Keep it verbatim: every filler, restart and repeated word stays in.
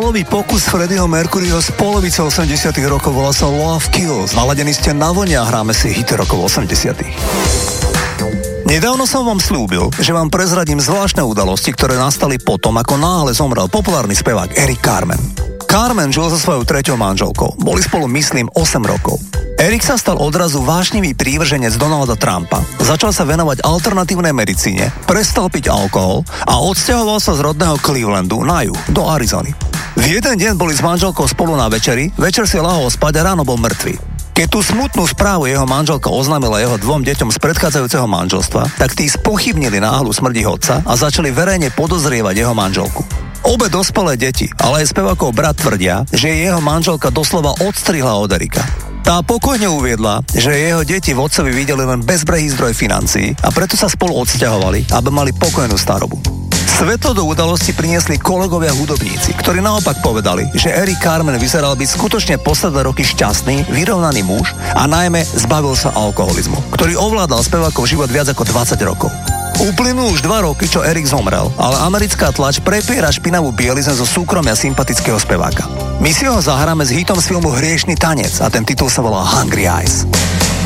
Solový pokus Freddieho Mercuryho z polovice osemdesiatych rokov volá sa Love Kills. Naladení ste na vlne a hráme si hity rokov osemdesiatych. Nedávno som vám slúbil, že vám prezradím zvláštne udalosti, ktoré nastali potom, ako náhle zomrel populárny spevák Eric Carmen. Carmen žil so svojou treťou manželkou. Boli spolu, myslím, osem rokov. Eric sa stal odrazu vášnivý prívrženec Donalda Trumpa. Začal sa venovať alternatívnej medicíne, prestal piť alkohol a odsťahoval sa z rodného Clevelandu na juh, do Arizony. V jeden deň boli s manželkou spolu na večeri, večer si lahol spať a ráno bol mŕtvy. Keď tú smutnú správu jeho manželka oznámila jeho dvom deťom z predchádzajúceho manželstva, tak tí spochybnili náhlu smrť ich otca a začali verejne podozrievať jeho manželku. Obe dospelé deti, ale aj spevákov brat tvrdia, že jeho manželka doslova odstrihla od Erika. Tá pokojne uviedla, že jeho deti v otcovi videli len bezbrehý zdroj financií a preto sa spolu odsťahovali, aby mali pokojnú starobu. Svetlo do udalosti priniesli kolegovia hudobníci, ktorí naopak povedali, že Eric Carmen vyzeral byť skutočne posledné roky šťastný, vyrovnaný muž a najmä zbavil sa alkoholizmu, ktorý ovládal spevákov život viac ako dvadsať rokov. Uplynú už dva roky, čo Eric zomrel, ale americká tlač prepiera špinavú bieliznu zo súkromia sympatického speváka. My si ho zahráme s hitom z filmu Hriešny tanec a ten titul sa volá Hungry Eyes.